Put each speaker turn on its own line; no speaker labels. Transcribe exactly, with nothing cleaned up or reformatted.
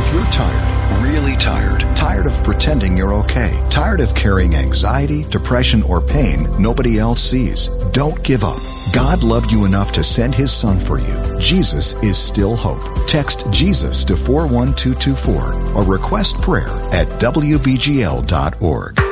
If you're tired, really tired, tired of pretending you're okay, tired of carrying anxiety, depression, or pain nobody else sees, don't give up. God loved you enough to send His Son for you. Jesus is still hope. Text Jesus to four one two two four or request prayer at W B G L dot org.